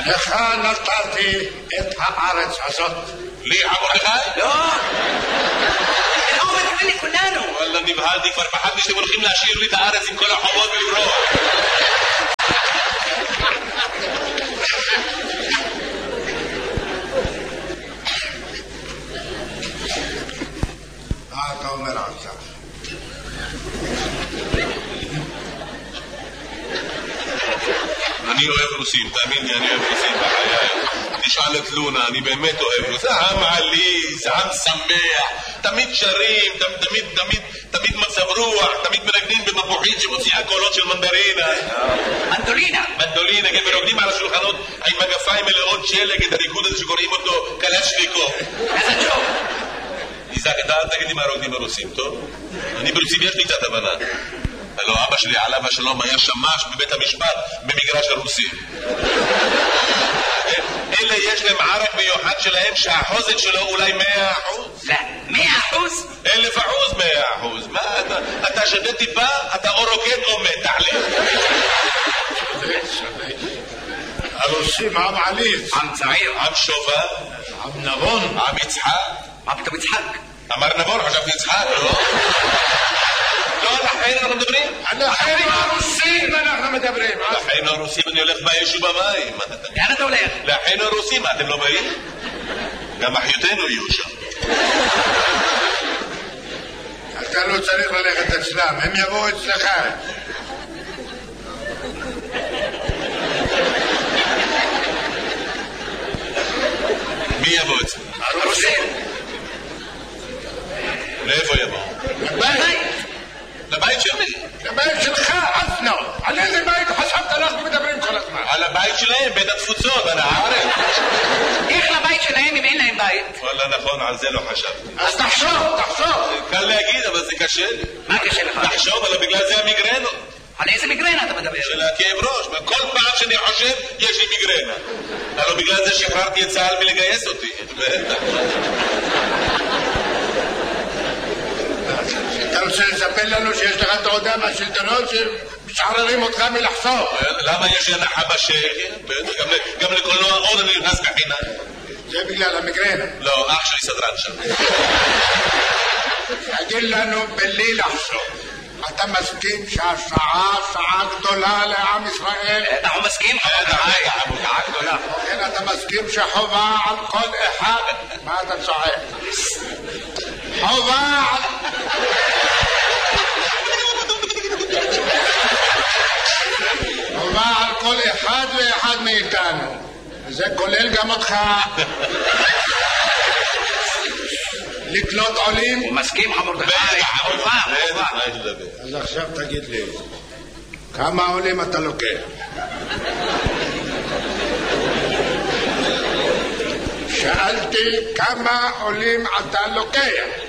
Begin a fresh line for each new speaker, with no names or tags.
לך נתתי את הארץ הזאת.
לי מרדכי?
לא. לא מתכוון לכולנו.
וואלה, נבהלתי, כבר פחדתי שאתם הולכים להשאיר לי את הארץ עם כל החובות ולברוח.
מה אתה אומר עכשיו?
אני אוהב רוסים, תאמין לי, אני אוהב רוסים בחיי. תשאל את לונה, אני באמת אוהב רוסים. עם עליז, עם שמח, תמיד שרים, תמיד מצב רוח, תמיד מנגנים במפוחית שמוציאה קולות של מנדרינה.
מנדולינה.
מנדולינה, כן, ורוקדים על השולחנות עם מגפיים מלאות שלג, את הריקוד הזה שקוראים אותו קלצ'ניקוב.
איזה ג'וב.
איזק, אתה אל תגיד לי מה רוקדים ברוסים, טוב? אני ברוסים יש לי קצת הבנה. הלוא אבא שלי עליו השלום היה שמש בבית המשפט במגרש הרוסים. אלה יש להם ערק מיוחד שלהם שהחוזק שלו אולי 100%.
לא, 100%?
1,000%, 100%. מה אתה שווה טיפה, אתה או רוקד או מת, תחליט.
הרוסים עם עליז,
עם צעיר,
עם שובה,
עם נבון,
עם יצחק.
מה פתאום יצחק?
אמר נבון, חשבתי יצחק, לא? לא, לכן אנחנו מדברים?
לכן הרוסים אנחנו מדברים.
לכן הרוסים אני הולך באש ובמים.
לאן אתה הולך?
לכן הרוסים, אתם לא באים? גם אחיותינו יהיו שם.
אתה לא צריך ללכת אצלם, הם יבואו אצלך.
מי יבוא אצלם?
הרוסים.
לאיפה יבואו?
לבית.
לבית שלי.
לבית שלך, אסנו. על איזה בית חשבת אנחנו מדברים כל הזמן?
על הבית שלהם, בית התפוצות, על הארץ.
איך לבית שלהם אם אין להם בית?
וואלה, נכון, על זה לא חשבתי.
אז תחשוב.
קל להגיד, אבל זה קשה לי.
מה קשה לך?
לחשוב, אבל בגלל זה המיגרנו.
על איזה מיגרנה אתה מדבר?
של הכאב ראש. כל פעם שאני חושב, יש לי מיגרנה. הלוא בגלל זה שחררתי את צה"ל מלגייס אותי.
אתה רוצה לספר לנו שיש לך תעודה מהשלטונות שמשחררים אותך מלחשוב?
למה יש לי הנחה בשקל? גם לקולנוע עוד אני נכנס בחינם.
זה בגלל המגרנה.
לא, אח שלי סדרן שם.
תגיד לנו בלי לחשוב, אתה מסכים שהשעה שעה גדולה לעם ישראל?
אנחנו מסכים?
שעה גדולה.
כן, אתה מסכים שחובה על כל אחד? מה אתה צועק? חובה על... חובה על כל אחד ואחד מאיתנו. זה כולל גם אותך. לקלוט עולים.
הוא מסכים מרדכי. חובה.
אז עכשיו תגיד לי, כמה עולים אתה לוקח? שאלתי כמה עולים אתה לוקח.